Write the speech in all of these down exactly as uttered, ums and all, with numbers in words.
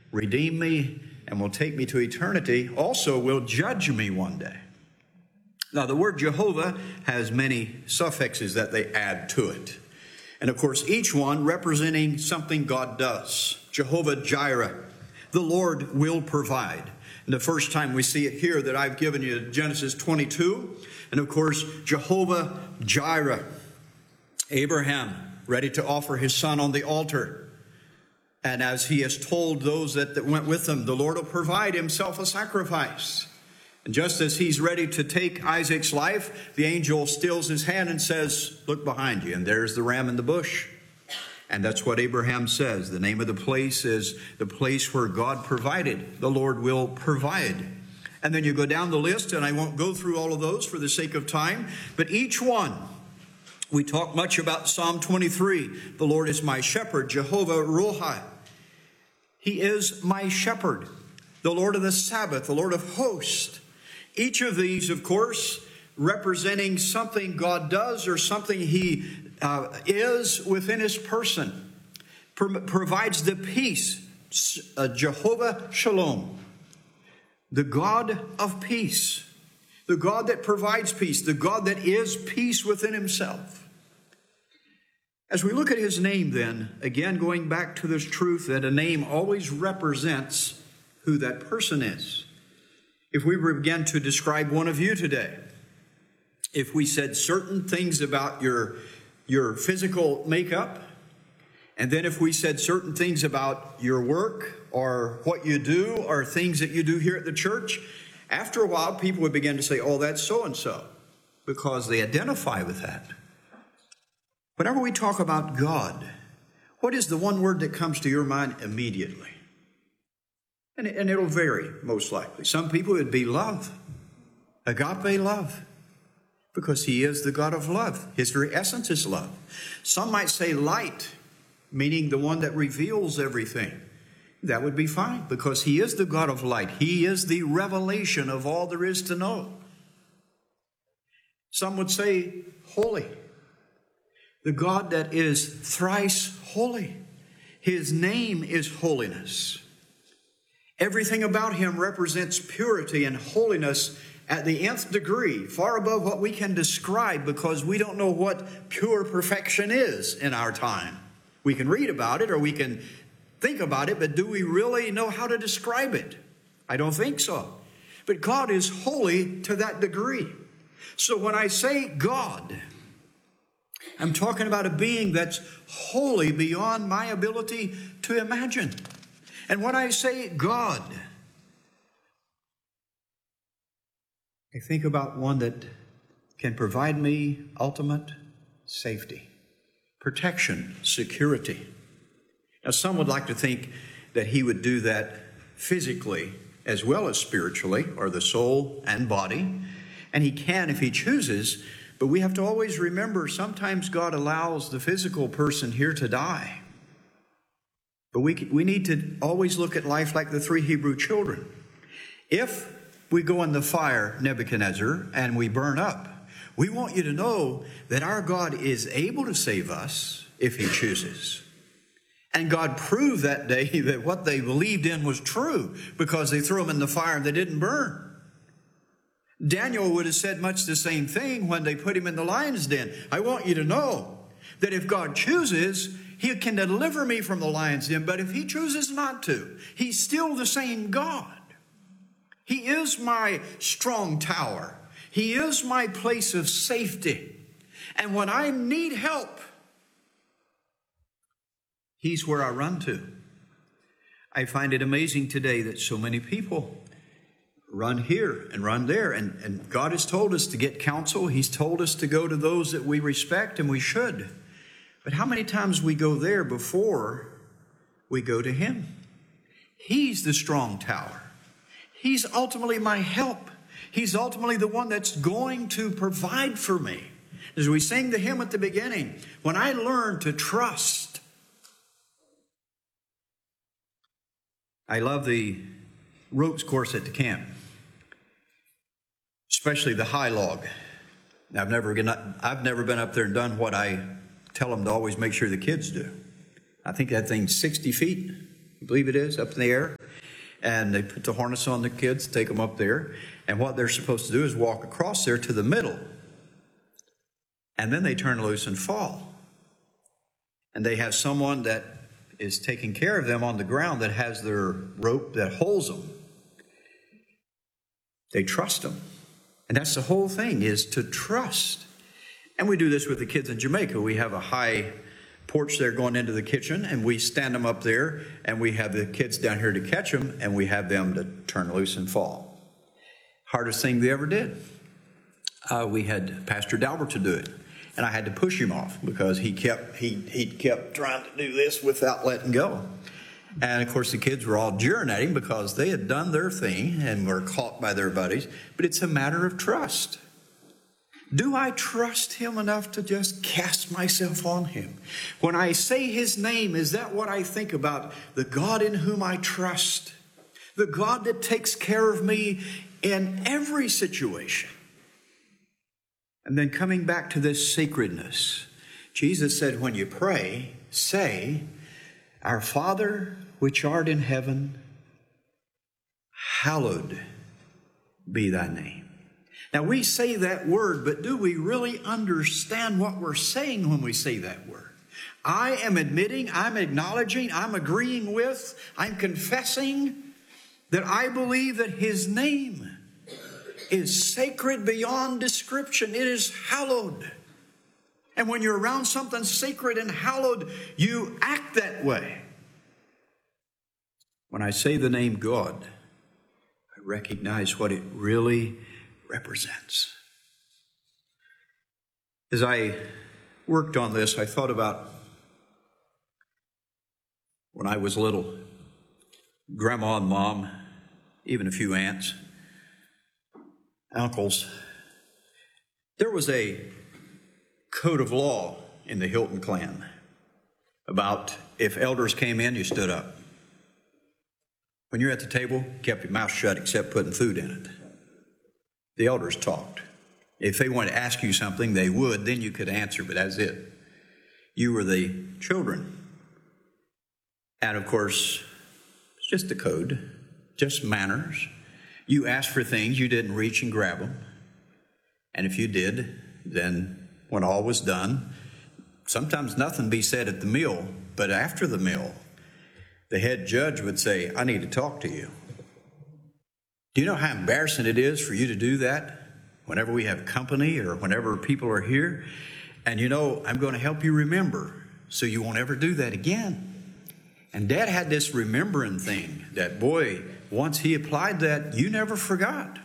redeem me, and will take me to eternity, also will judge me one day. Now, the word Jehovah has many suffixes that they add to it. And, of course, each one representing something God does. Jehovah Jireh, the Lord will provide. And the first time we see it here that I've given you, Genesis twenty-two. And, of course, Jehovah Jireh, Abraham, ready to offer his son on the altar. And as he has told those that, that went with him, the Lord will provide himself a sacrifice. And just as he's ready to take Isaac's life, the angel stills his hand and says, look behind you. And there's the ram in the bush. And that's what Abraham says. The name of the place is the place where God provided. The Lord will provide. And then you go down the list, and I won't go through all of those for the sake of time. But each one, we talk much about Psalm twenty-three. The Lord is my shepherd, Jehovah Rohi. He is my shepherd, the Lord of the Sabbath, the Lord of hosts. Each of these, of course, representing something God does or something he uh, is within his person. Pro- provides the peace, uh, Jehovah Shalom, the God of peace, the God that provides peace, the God that is peace within himself. As we look at his name then, again going back to this truth that a name always represents who that person is. If we began to describe one of you today, if we said certain things about your, your physical makeup, and then if we said certain things about your work or what you do or things that you do here at the church, after a while people would begin to say, oh, that's so-and-so, because they identify with that. Whenever we talk about God, what is the one word that comes to your mind immediately? And, and it'll vary, most likely. Some people it would be love, agape love, because he is the God of love. His very essence is love. Some might say light, meaning the one that reveals everything. That would be fine, because he is the God of light. He is the revelation of all there is to know. Some would say holy. The God that is thrice holy. His name is holiness. Everything about him represents purity and holiness at the nth degree, far above what we can describe, because we don't know what pure perfection is in our time. We can read about it or we can think about it, but do we really know how to describe it? I don't think so. But God is holy to that degree. So when I say God, I'm talking about a being that's holy beyond my ability to imagine. And when I say God, I think about one that can provide me ultimate safety, protection, security. Now, some would like to think that he would do that physically as well as spiritually, or the soul and body. And he can if he chooses. But we have to always remember, sometimes God allows the physical person here to die. But we, we need to always look at life like the three Hebrew children. If we go in the fire, Nebuchadnezzar, and we burn up, we want you to know that our God is able to save us if he chooses. And God proved that day that what they believed in was true, because they threw them in the fire and they didn't burn. Daniel would have said much the same thing when they put him in the lion's den. I want you to know that if God chooses, he can deliver me from the lion's den. But if he chooses not to, he's still the same God. He is my strong tower. He is my place of safety. And when I need help, he's where I run to. I find it amazing today that so many people run here and run there. And, and God has told us to get counsel. He's told us to go to those that we respect, and we should. But how many times we go there before we go to him? He's the strong tower. He's ultimately my help. He's ultimately the one that's going to provide for me. As we sang the hymn at the beginning, when I learn to trust, I love the ropes course at the camp, especially the high log. Now, I've never, I've never been up there and done what I tell them to always make sure the kids do. I think that thing's sixty feet. I believe it is, up in the air. And they put the harness on the kids, take them up there. And what they're supposed to do is walk across there to the middle. And then they turn loose and fall. And they have someone that is taking care of them on the ground that has their rope that holds them. They trust them. And that's the whole thing, is to trust. And we do this with the kids in Jamaica. We have a high porch there going into the kitchen, and we stand them up there, and we have the kids down here to catch them, and we have them to turn loose and fall. Hardest thing they ever did. Uh, we had Pastor Dalbert to do it, and I had to push him off because he kept he he kept trying to do this without letting go. And of course the kids were all jeering at him because they had done their thing and were caught by their buddies. But it's a matter of trust. Do I trust him enough to just cast myself on him? When I say his name, is that what I think about? The God in whom I trust. The God that takes care of me in every situation. And then coming back to this sacredness, Jesus said, when you pray, say, Our Father which art in heaven, hallowed be thy name. Now we say that word, but do we really understand what we're saying when we say that word? I am admitting, I'm acknowledging, I'm agreeing with, I'm confessing that I believe that his name is sacred beyond description. It is hallowed. And when you're around something sacred and hallowed, you act that way. When I say the name God, I recognize what it really represents. As I worked on this, I thought about when I was little, Grandma and Mom, even a few aunts, uncles. There was a code of law in the Hilton clan about if elders came in, you stood up. When you're at the table, kept your mouth shut except putting food in it. The elders talked. If they wanted to ask you something, they would. Then you could answer, but that's it. You were the children. And of course, it's just the code, just manners. You asked for things, you didn't reach and grab them. And if you did, then when all was done, sometimes nothing be said at the meal, but after the meal, the head judge would say, I need to talk to you. Do you know how embarrassing it is for you to do that whenever we have company or whenever people are here? And you know, I'm going to help you remember so you won't ever do that again. And Dad had this remembering thing that, boy, once he applied that, you never forgot.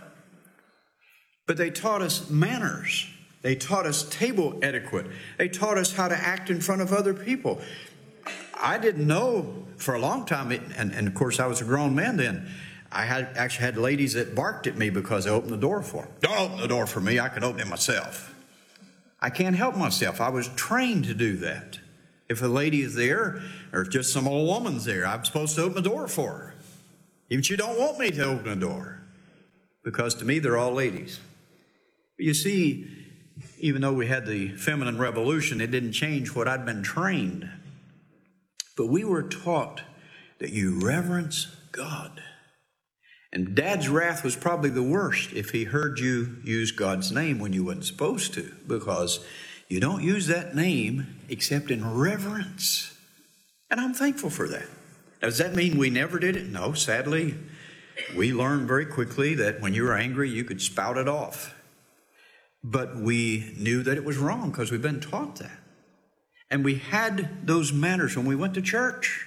But they taught us manners. They taught us table etiquette. They taught us how to act in front of other people. I didn't know for a long time, and, and of course I was a grown man then, I had actually had ladies that barked at me because I opened the door for them. Don't open the door for me, I can open it myself. I can't help myself. I was trained to do that. If a lady is there, or if just some old woman's there, I'm supposed to open the door for her. Even if you don't want me to open the door. Because to me, they're all ladies. But you see, even though we had the feminine revolution, it didn't change what I'd been trained. But we were taught that you reverence God. And Dad's wrath was probably the worst if he heard you use God's name when you wasn't supposed to, because you don't use that name except in reverence. And I'm thankful for that. Now, does that mean we never did it? No, sadly, we learned very quickly that when you were angry, you could spout it off. But we knew that it was wrong because we've been taught that. And we had those manners when we went to church.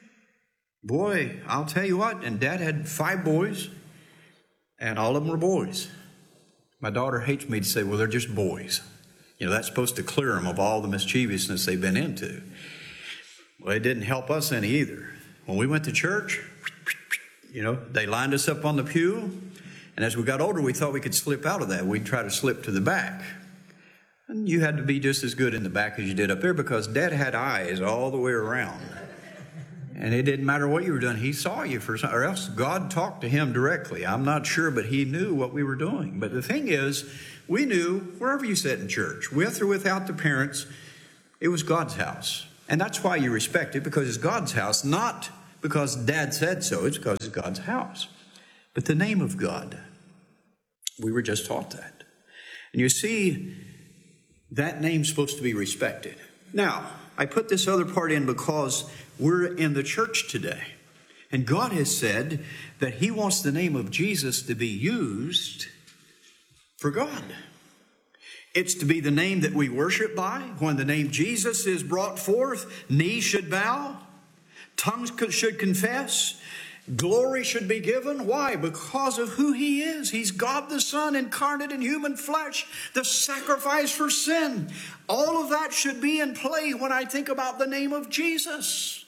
Boy, I'll tell you what, and Dad had five boys, and all of them were boys. My daughter hates me to say, well, they're just boys. You know, that's supposed to clear them of all the mischievousness they've been into. Well, it didn't help us any either. When we went to church, you know, they lined us up on the pew, and as we got older, we thought we could slip out of that. We'd try to slip to the back. And you had to be just as good in the back as you did up there because Dad had eyes all the way around. And it didn't matter what you were doing. He saw you for something, or else God talked to him directly. I'm not sure, but he knew what we were doing. But the thing is, we knew wherever you sat in church, with or without the parents, it was God's house. And that's why you respect it, because it's God's house, not because Dad said so. It's because it's God's house. But the name of God, we were just taught that. And you see, that name's supposed to be respected. Now, I put this other part in because we're in the church today. And God has said that He wants the name of Jesus to be used for God. It's to be the name that we worship by. When the name Jesus is brought forth, knees should bow, tongues should confess, glory should be given. Why? Because of who He is. He's God the Son, incarnate in human flesh, the sacrifice for sin. All of that should be in play when I think about the name of Jesus.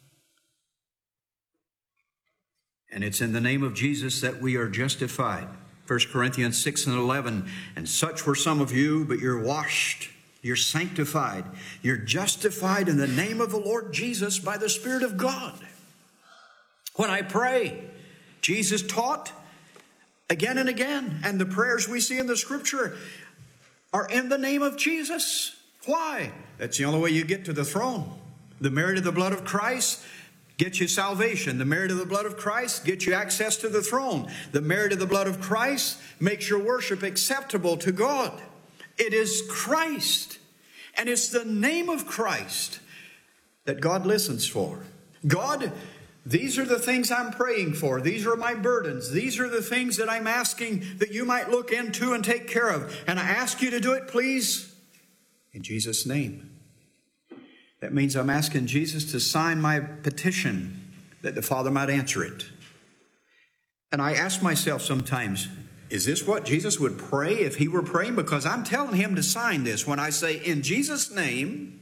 And it's in the name of Jesus that we are justified. First Corinthians six and eleven, and such were some of you, but you're washed, you're sanctified, you're justified in the name of the Lord Jesus by the Spirit of God. When I pray, Jesus taught again and again, and the prayers we see in the Scripture are in the name of Jesus. Why? That's the only way you get to the throne. The merit of the blood of Christ gets you salvation. The merit of the blood of Christ gets you access to the throne. The merit of the blood of Christ makes your worship acceptable to God. It is Christ, and it's the name of Christ that God listens for. God, these are the things I'm praying for. These are my burdens. These are the things that I'm asking that you might look into and take care of. And I ask you to do it, please, in Jesus' name. That means I'm asking Jesus to sign my petition that the Father might answer it. And I ask myself sometimes, is this what Jesus would pray if He were praying? Because I'm telling Him to sign this when I say, in Jesus' name,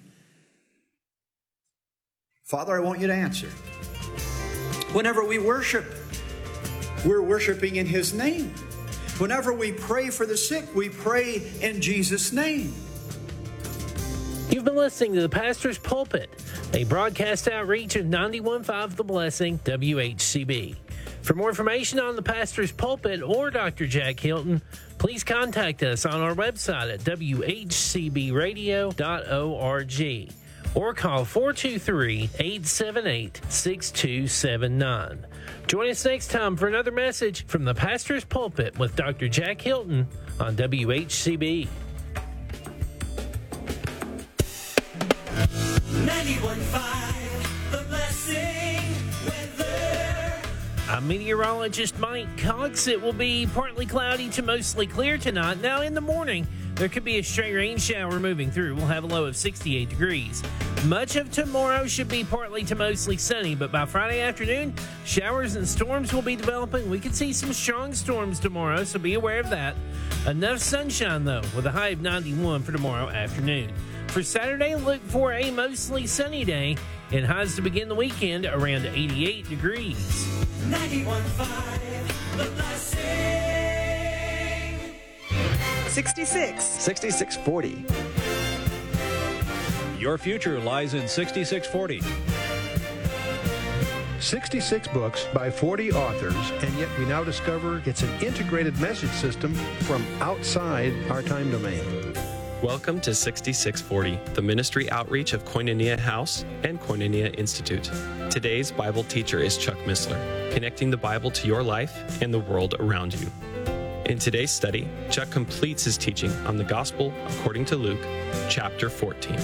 Father, I want you to answer. Whenever we worship, we're worshiping in His name. Whenever we pray for the sick, we pray in Jesus' name. You've been listening to The Pastor's Pulpit, a broadcast outreach of ninety-one point five The Blessing, W H C B. For more information on The Pastor's Pulpit or Doctor Jack Hilton, please contact us on our website at w h c b radio dot org or call four two three, eight seven eight, six two seven nine. Join us next time for another message from The Pastor's Pulpit with Doctor Jack Hilton on W H C B. ninety-one point five The Blessing weather. I'm meteorologist Mike Cox. It will be partly cloudy to mostly clear tonight. Now in the morning, there could be a stray rain shower moving through. We'll have a low of sixty-eight degrees. Much of tomorrow should be partly to mostly sunny, but by Friday afternoon, showers and storms will be developing. We could see some strong storms tomorrow, so be aware of that. Enough sunshine, though, with a high of ninety-one for tomorrow afternoon. For Saturday, look for a mostly sunny day and highs to begin the weekend around eighty-eight degrees. ninety-one point five The Blessing. sixty-six. sixty-six forty. Your future lies in sixty-six forty. sixty-six books by forty authors, and yet we now discover it's an integrated message system from outside our time domain. Welcome to sixty-six forty, the ministry outreach of Koinonia House and Koinonia Institute. Today's Bible teacher is Chuck Missler, connecting the Bible to your life and the world around you. In today's study, Chuck completes his teaching on the Gospel according to Luke, chapter fourteen.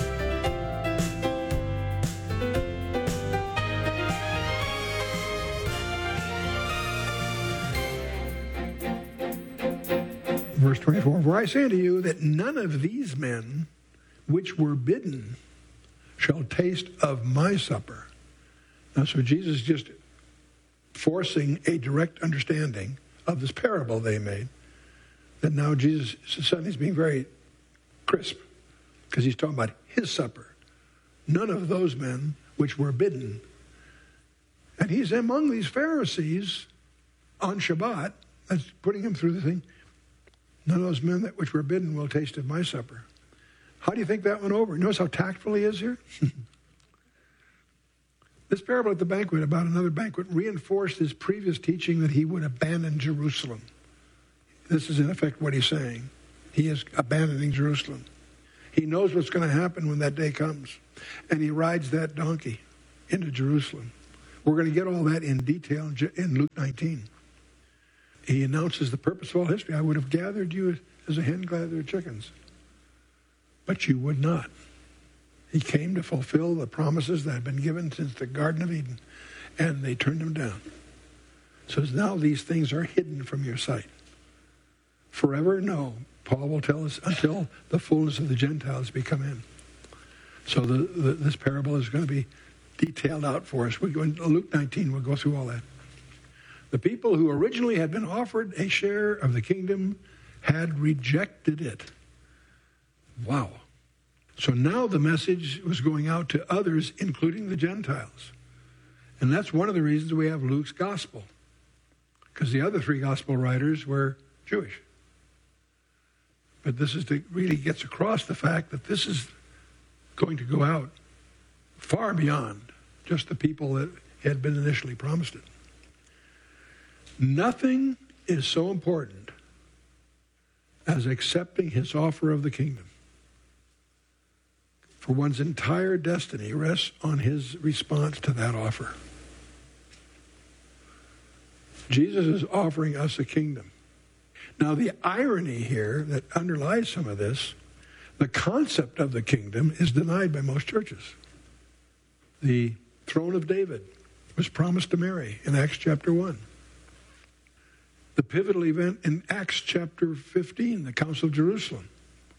Verse twenty-four, for I say unto you that none of these men which were bidden shall taste of my supper. Now, so Jesus is just forcing a direct understanding of this parable they made. That now Jesus, suddenly he's being very crisp because he's talking about his supper. None of those men which were bidden. And he's among these Pharisees on Shabbat, that's putting him through the thing. None of those men that which were bidden will taste of my supper. How do you think that went over? You notice how tactful he is here? This parable at the banquet about another banquet reinforced his previous teaching that he would abandon Jerusalem. This is in effect what he's saying. He is abandoning Jerusalem. He knows what's going to happen when that day comes. And he rides that donkey into Jerusalem We're going to get all that in detail in J- in Luke nineteen. He announces the purpose of all history. I would have gathered you as a hen gathers chickens, but you would not. He came to fulfill the promises that had been given since the Garden of Eden, and they turned him down. So now these things are hidden from your sight. Forever, no. Paul will tell us, until the fullness of the Gentiles be come in. So the, the, this parable is going to be detailed out for us. We go in Luke nineteen, we'll go through all that. The people who originally had been offered a share of the kingdom had rejected it. Wow. So now the message was going out to others, including the Gentiles. And that's one of the reasons we have Luke's gospel, because the other three gospel writers were Jewish. But this is to, really gets across the fact that this is going to go out far beyond just the people that had been initially promised it. Nothing is so important as accepting his offer of the kingdom. For one's entire destiny rests on his response to that offer. Jesus is offering us a kingdom. Now, the irony here that underlies some of this, the concept of the kingdom is denied by most churches. The throne of David was promised to Mary in Acts chapter one. The pivotal event in Acts chapter fifteen, the Council of Jerusalem.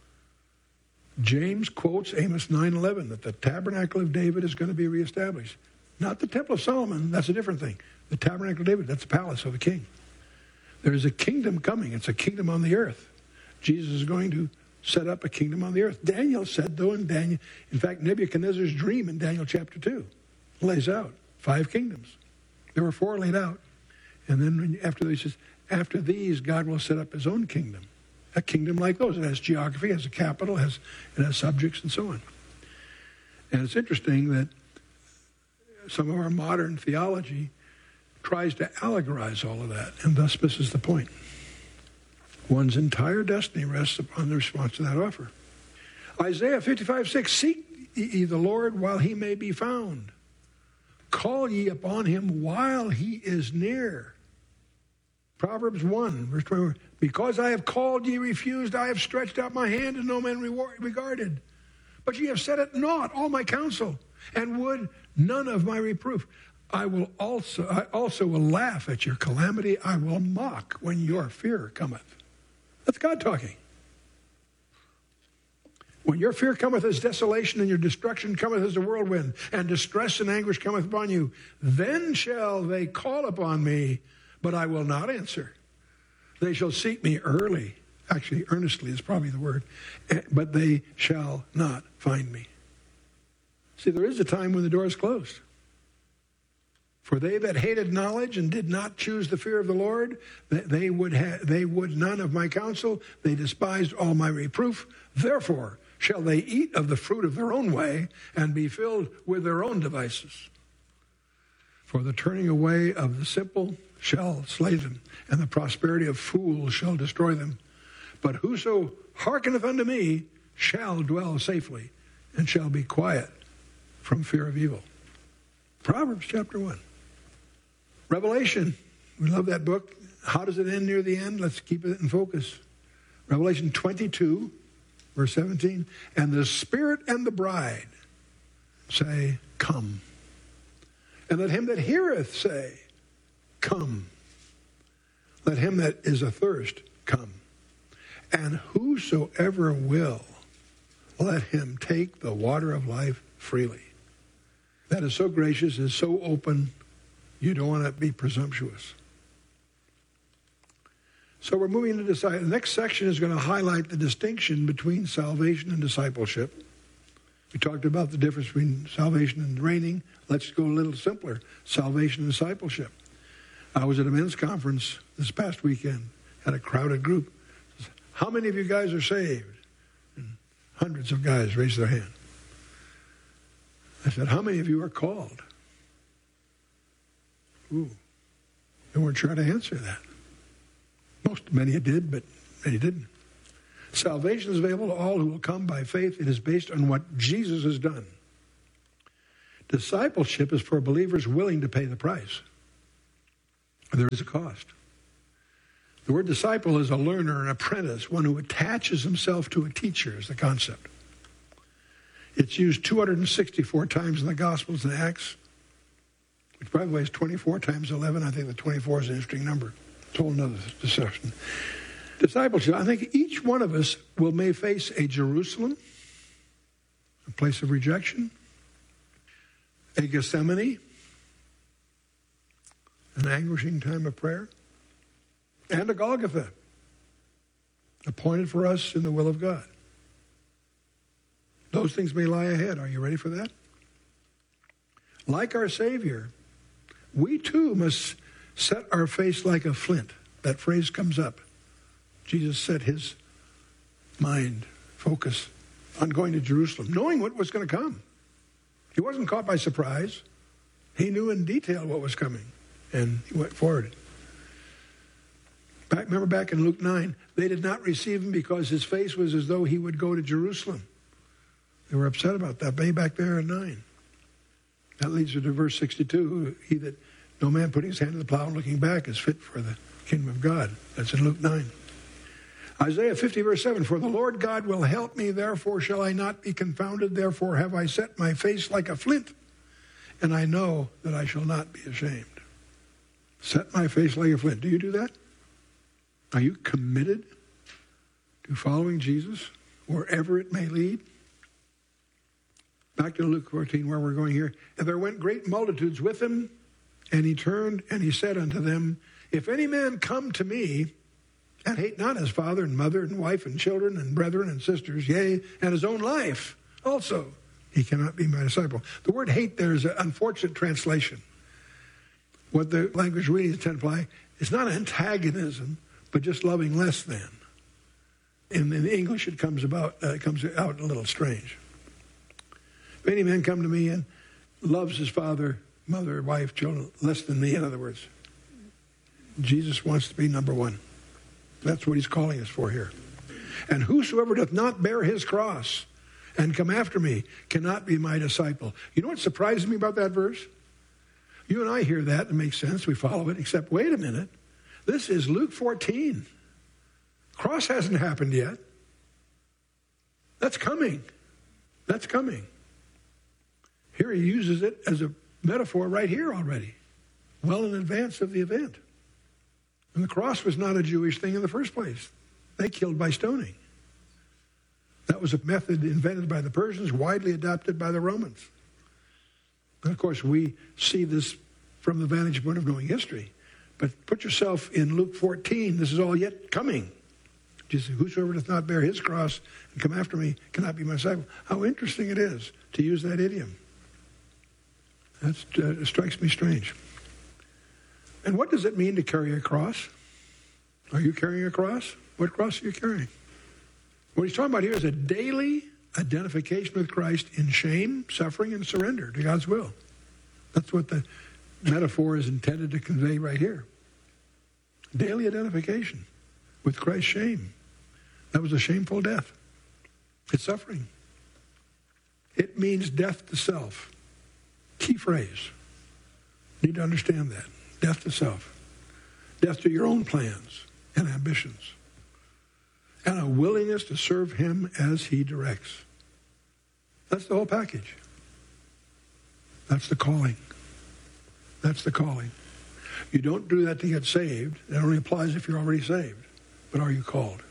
James quotes Amos nine eleven that the tabernacle of David is going to be reestablished. Not the Temple of Solomon, that's a different thing. The tabernacle of David, that's the palace of a king. There is a kingdom coming. It's a kingdom on the earth. Jesus is going to set up a kingdom on the earth. Daniel said, though, in Daniel, in fact, Nebuchadnezzar's dream in Daniel chapter two lays out five kingdoms. There were four laid out. And then after this, he says, after these, God will set up his own kingdom. A kingdom like those. It has geography, it has a capital, it has, it has subjects, and so on. And it's interesting that some of our modern theology tries to allegorize all of that, and thus misses the point. One's entire destiny rests upon the response to that offer. Isaiah fifty-five six, seek ye the Lord while he may be found. Call ye upon him while he is near. Proverbs one, verse twenty-one, because I have called ye refused, I have stretched out my hand and no man reward, regarded. But ye have set at naught all my counsel, and would none of my reproof. I will also, I also will laugh at your calamity. I will mock when your fear cometh. That's God talking. When your fear cometh as desolation, and your destruction cometh as a whirlwind, and distress and anguish cometh upon you, then shall they call upon me, but I will not answer. They shall seek me early. Actually, earnestly is probably the word. But they shall not find me. See, there is a time when the door is closed. For they that hated knowledge and did not choose the fear of the Lord, they would ha- they would none of my counsel. They despised all my reproof. Therefore shall they eat of the fruit of their own way, and be filled with their own devices. For the turning away of the simple shall slay them, and the prosperity of fools shall destroy them. But whoso hearkeneth unto me shall dwell safely, and shall be quiet from fear of evil. Proverbs chapter one. Revelation, we love that book. How does it end near the end? Let's keep it in focus. Revelation twenty-two, verse seventeen. And the Spirit and the bride say, come. And let him that heareth say, come. Let him that is athirst come. And whosoever will, let him take the water of life freely. That is so gracious, is so open, you don't want to be presumptuous. So we're moving to decide. The next section is going to highlight the distinction between salvation and discipleship. We talked about the difference between salvation and reigning. Let's go a little simpler. Salvation and discipleship. I was at a men's conference this past weekend, had a crowded group. How many of you guys are saved? And hundreds of guys raised their hand. I said, how many of you are called? Ooh, they weren't sure how to answer that. Most, many did, but many didn't. Salvation is available to all who will come by faith. It is based on what Jesus has done. Discipleship is for believers willing to pay the price. There is a cost. The word disciple is a learner, an apprentice, one who attaches himself to a teacher is the concept. It's used two hundred sixty-four times in the Gospels and Acts, which by the way is twenty-four times eleven. I think the twenty-four is an interesting number. It's a whole other discussion. Discipleship, I think each one of us will may face a Jerusalem, a place of rejection, a Gethsemane, an anguishing time of prayer, and a Golgotha, appointed for us in the will of God. Those things may lie ahead. Are you ready for that? Like our Savior, we too must set our face like a flint. That phrase comes up. Jesus set his mind, focus on going to Jerusalem, knowing what was going to come. He wasn't caught by surprise. He knew in detail what was coming, and he went forward. Back, remember back in Luke nine, they did not receive him because his face was as though he would go to Jerusalem. They were upset about that. Way back there in nine. That leads to verse sixty-two. He that no man putting his hand to the plow and looking back is fit for the kingdom of God. That's in Luke nine. Isaiah fifty, verse seven, for the Lord God will help me, therefore shall I not be confounded. Therefore have I set my face like a flint, and I know that I shall not be ashamed. Set my face like a flint. Do you do that? Are you committed to following Jesus wherever it may lead? Back to Luke fourteen, where we're going here. And there went great multitudes with him, and he turned and he said unto them, if any man come to me and hate not his father and mother and wife and children and brethren and sisters, yea, and his own life also, he cannot be my disciple. The word hate there is an unfortunate translation. What the language we need to apply is not antagonism, but just loving less than. In, in English, it comes about uh, it comes out a little strange. If any man come to me and loves his father, mother, wife, children less than me, in other words, Jesus wants to be number one. That's what he's calling us for here. And whosoever doth not bear his cross and come after me cannot be my disciple. You know what surprises me about that verse? You and I hear that and it makes sense. We follow it, except wait a minute. This is Luke fourteen. Cross hasn't happened yet. That's coming. That's coming. Here he uses it as a metaphor right here already, well in advance of the event. And the cross was not a Jewish thing in the first place. They killed by stoning. That was a method invented by the Persians, widely adopted by the Romans. And of course, we see this from the vantage point of knowing history. But put yourself in Luke fourteen. This is all yet coming. Jesus, whosoever doth not bear his cross and come after me cannot be my disciple. How interesting it is to use that idiom. That uh, strikes me strange. And what does it mean to carry a cross? Are you carrying a cross? What cross are you carrying? What he's talking about here is a daily identification with Christ in shame, suffering, and surrender to God's will. That's what the metaphor is intended to convey right here. Daily identification with Christ's shame. That was a shameful death. It's suffering. It means death to self. Key phrase. Need to understand that. Death to self. Death to your own plans and ambitions. And a willingness to serve him as he directs. That's the whole package. That's the calling. That's the calling. You don't do that to get saved. That only applies if you're already saved. But are you called?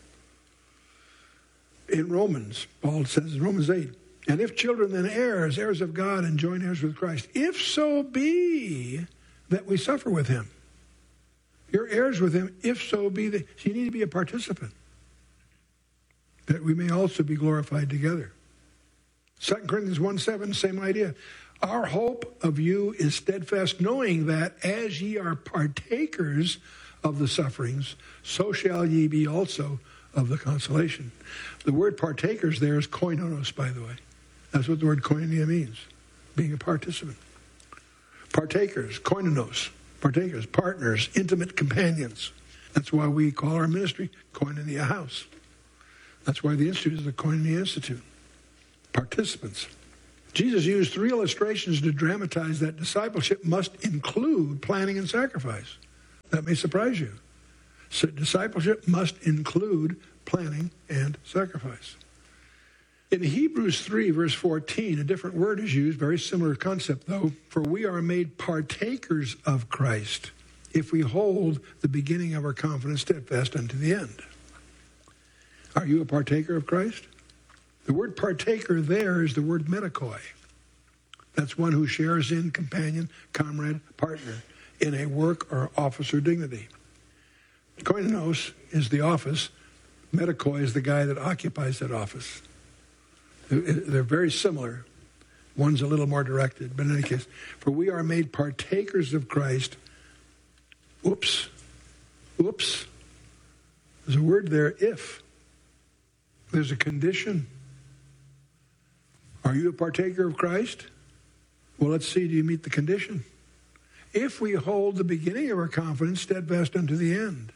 In Romans, Paul says in Romans eight, and if children, then heirs, heirs of God, and joint heirs with Christ, if so be that we suffer with him. You're heirs with him, if so be that. So you need to be a participant. That we may also be glorified together. Second Corinthians one seven, same idea. Our hope of you is steadfast, knowing that as ye are partakers of the sufferings, so shall ye be also of the consolation. The word partakers there is koinonos, by the way. That's what the word koinonia means, being a participant. Partakers, koinonos, partakers, partners, intimate companions. That's why we call our ministry Koinonia House. That's why the Institute is the Koinonia Institute. Participants. Jesus used three illustrations to dramatize that discipleship must include planning and sacrifice. That may surprise you. So discipleship must include planning and sacrifice. In Hebrews three, verse fourteen, a different word is used, very similar concept though. For we are made partakers of Christ if we hold the beginning of our confidence steadfast unto the end. Are you a partaker of Christ? The word partaker there is the word metakoi. That's one who shares in, companion, comrade, partner in a work or office or dignity. Koinonos is the office. Metakoi is the guy that occupies that office. They're very similar. One's a little more directed. But in any case, for we are made partakers of Christ. Oops. Oops. There's a word there, if. There's a condition. Are you a partaker of Christ? Well, let's see, do you meet the condition? If we hold the beginning of our confidence steadfast unto the end.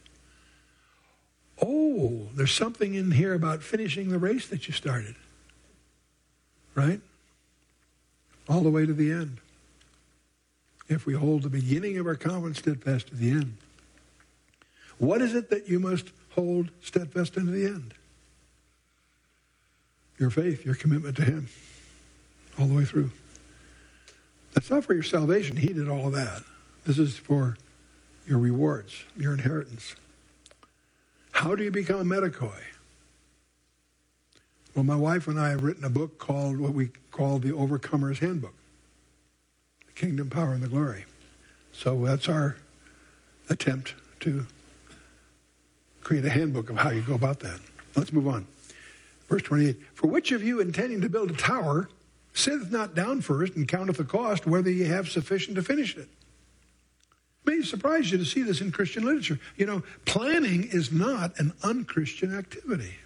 Oh, there's something in here about finishing the race that you started. Right? All the way to the end. If we hold the beginning of our confidence steadfast to the end. What is it that you must hold steadfast unto the end? Your faith, your commitment to Him. All the way through. That's not for your salvation. He did all of that. This is for your rewards, your inheritance. How do you become a metakoi? Well, my wife and I have written a book called what we call the Overcomer's Handbook. The Kingdom, Power, and the Glory. So that's our attempt to create a handbook of how you go about that. Let's move on. Verse twenty-eight. For which of you intending to build a tower sitteth not down first and counteth the cost, whether ye have sufficient to finish it? It may surprise you to see this in Christian literature. You know, planning is not an unchristian activity.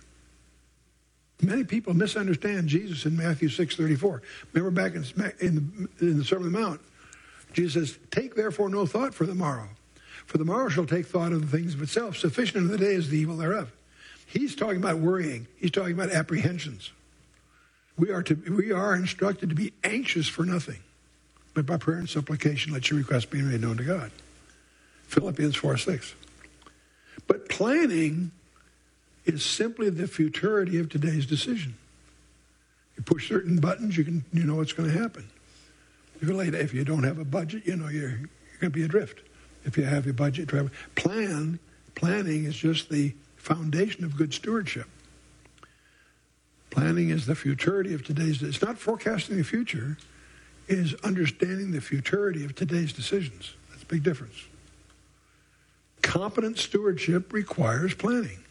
Many people misunderstand Jesus in Matthew six thirty-four. Remember back in, in, the, in the Sermon on the Mount, Jesus says, take therefore no thought for the morrow, for the morrow shall take thought of the things of itself. Sufficient unto the day is the evil thereof. He's talking about worrying. He's talking about apprehensions. We are to we are instructed to be anxious for nothing, but by prayer and supplication let your requests be made known to God. Philippians four six. But planning is simply the futurity of today's decision. You push certain buttons, you can you know what's going to happen. If you lay, if you don't have a budget, you know you're you're going to be adrift. If you have a budget, travel plan planning is just the foundation of good stewardship. Planning is the futurity of today's. It's not forecasting the future. It is understanding the futurity of today's decisions. That's a big difference. Competent stewardship requires planning.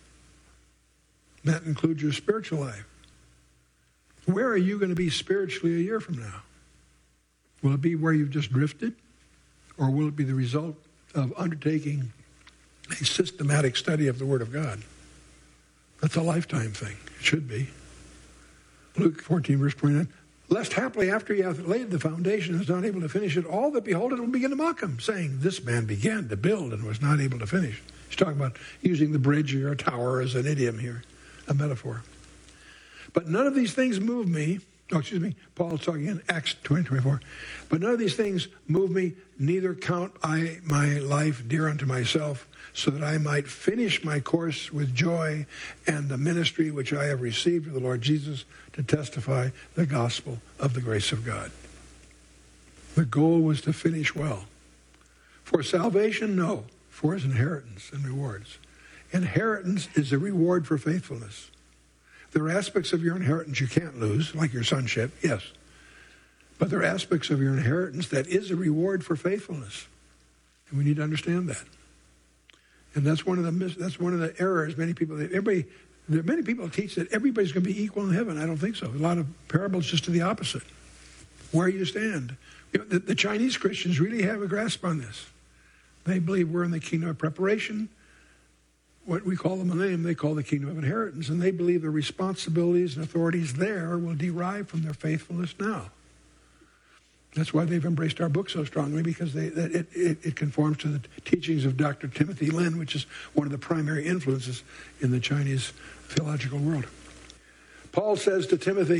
That includes your spiritual life. Where are you going to be spiritually a year from now? Will it be where you've just drifted? Or will it be the result of undertaking a systematic study of the Word of God? That's a lifetime thing. It should be. Luke fourteen, verse twenty-nine. Lest haply after he hath laid the foundation and is not able to finish it, all that behold it will begin to mock him, saying, this man began to build and was not able to finish. He's talking about using the bridge or a tower as an idiom here, a metaphor. But none of these things move me. Oh, excuse me. Paul's talking in Acts twenty, twenty-four. But none of these things move me, neither count I my life dear unto myself, so that I might finish my course with joy and the ministry which I have received of the Lord Jesus to testify the gospel of the grace of God. The goal was to finish well. For salvation, no. For his inheritance and rewards. Inheritance is a reward for faithfulness. There are aspects of your inheritance you can't lose, like your sonship, yes. But there are aspects of your inheritance that is a reward for faithfulness. And we need to understand that. And that's one of the that's one of the errors many people, everybody, there are many people teach that everybody's going to be equal in heaven. I don't think so. A lot of parables just to the opposite. Where you stand. You know, the, the Chinese Christians really have a grasp on this. They believe we're in the kingdom of preparation. What we call the millennium, they call the kingdom of inheritance. And they believe the responsibilities and authorities there will derive from their faithfulness now. That's why they've embraced our book so strongly, because they, that it, it, it conforms to the teachings of Doctor Timothy Lin, which is one of the primary influences in the Chinese theological world. Paul says to Timothy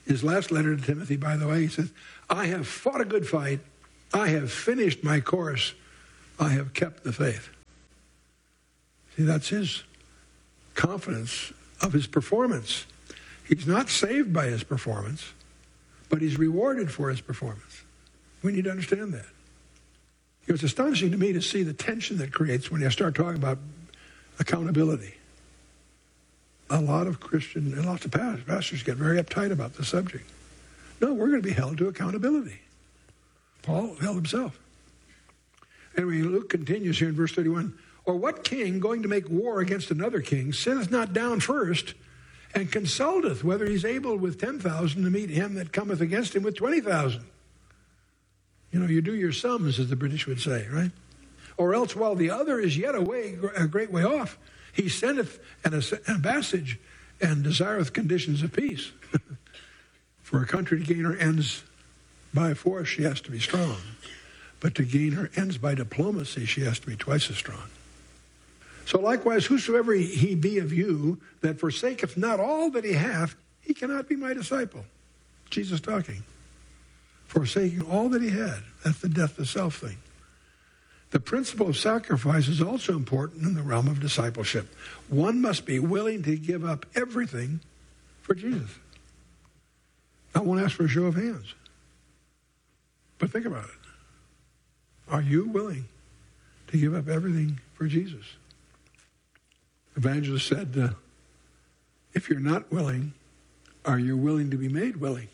His last letter to Timothy, by the way, he says, I have fought a good fight. I have finished my course. I have kept the faith. See, that's his confidence of his performance. He's not saved by his performance, but he's rewarded for his performance. We need to understand that. It was astonishing to me to see the tension that creates when you start talking about accountability. A lot of Christian and lots of pastors get very uptight about the subject. No, we're going to be held to accountability. Paul held himself. Anyway, Luke continues here in verse thirty-one. Or what king going to make war against another king sitteth not down first and consulteth whether he's able with ten thousand to meet him that cometh against him with twenty thousand? You know, you do your sums, as the British would say, right? Or else while the other is yet away, a great way off, he sendeth an ambassage and desireth conditions of peace. For a country to gain her ends by force, she has to be strong. But to gain her ends by diplomacy, she has to be twice as strong. So likewise, whosoever he be of you that forsaketh not all that he hath, he cannot be my disciple. Jesus talking. Forsaking all that he had. That's the death to self thing. The principle of sacrifice is also important in the realm of discipleship. One must be willing to give up everything for Jesus. I won't ask for a show of hands. But think about it. Are you willing to give up everything for Jesus? Evangelist said, uh, if you're not willing, are you willing to be made willing?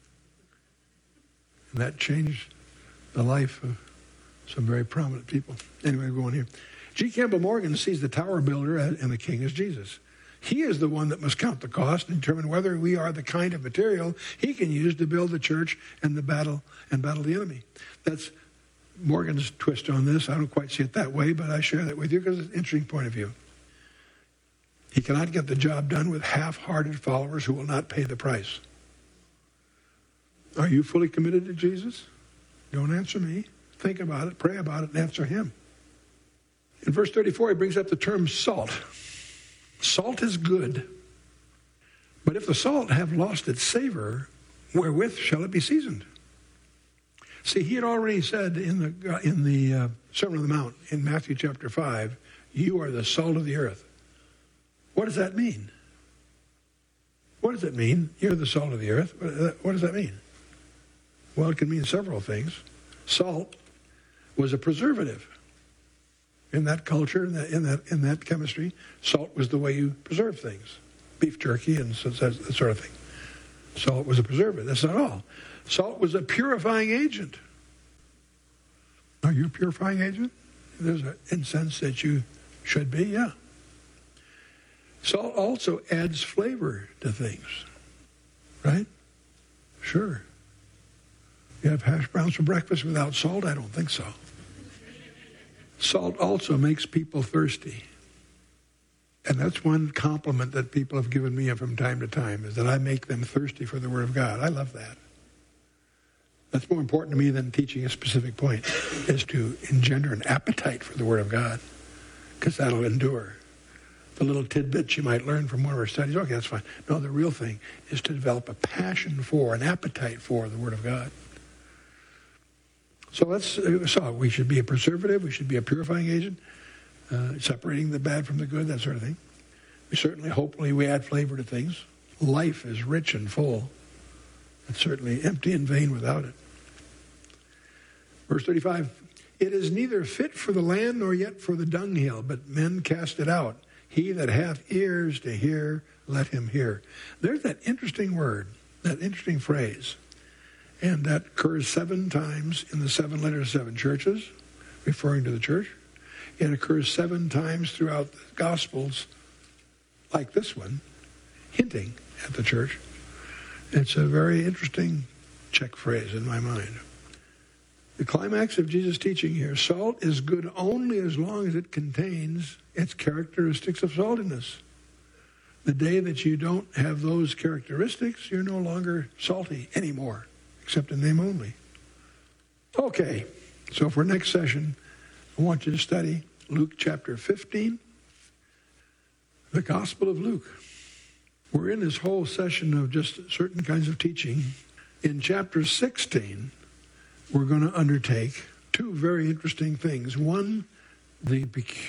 And that changed the life of some very prominent people. Anyway, go on here. G. Campbell Morgan sees the tower builder and the king as Jesus. He is the one that must count the cost and determine whether we are the kind of material he can use to build the church and the battle and battle the enemy. That's Morgan's twist on this. I don't quite see it that way, but I share that with you because it's an interesting point of view. He cannot get the job done with half-hearted followers who will not pay the price. Are you fully committed to Jesus? Don't answer me. Think about it, pray about it, and answer him. In verse thirty-four, he brings up the term salt. Salt is good, but if the salt have lost its savor, wherewith shall it be seasoned? See, he had already said in the uh, in the uh, Sermon on the Mount in Matthew chapter five, you are the salt of the earth. What does that mean? What does it mean? You're the salt of the earth. What does that mean? Well, it can mean several things. Salt was a preservative. In that culture, in that, in that, in that chemistry, salt was the way you preserve things. Beef jerky and so, that sort of thing. Salt was a preservative. That's not all. Salt was a purifying agent. Are you a purifying agent? There's an incense that you should be, yeah. Salt also adds flavor to things, right? Sure. You have hash browns for breakfast without salt? I don't think so. Salt also makes people thirsty. And that's one compliment that people have given me from time to time, is that I make them thirsty for the Word of God. I love that. That's more important to me than teaching a specific point, is to engender an appetite for the Word of God, because that'll endure. The little tidbits you might learn from one of our studies, okay, that's fine. No, the real thing is to develop a passion for, an appetite for the Word of God. So let's, so we should be a preservative, we should be a purifying agent, uh, separating the bad from the good, that sort of thing. We certainly, hopefully, we add flavor to things. Life is rich and full. It's certainly empty and vain without it. Verse thirty-five, it is neither fit for the land nor yet for the dunghill, but men cast it out. He that hath ears to hear, let him hear. There's that interesting word, that interesting phrase. And that occurs seven times in the seven letters of seven churches, referring to the church. It occurs seven times throughout the Gospels, like this one, hinting at the church. It's a very interesting check phrase in my mind. The climax of Jesus' teaching here, salt is good only as long as it contains its characteristics of saltiness. The day that you don't have those characteristics, you're no longer salty anymore. Except in name only. Okay, so for next session, I want you to study Luke chapter fifteen, the Gospel of Luke. We're in this whole session of just certain kinds of teaching. In chapter sixteen, we're going to undertake two very interesting things. One, the